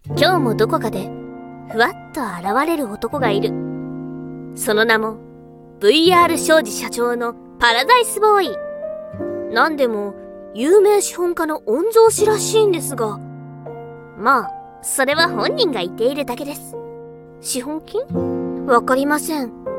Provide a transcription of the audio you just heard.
今日もどこかでふわっと現れる男がいる。その名も VR 商事社長のパラダイスボーイ。なんでも有名資本家の御曹司らしいんですが、まあそれは本人が言っているだけです。資本金？わかりません。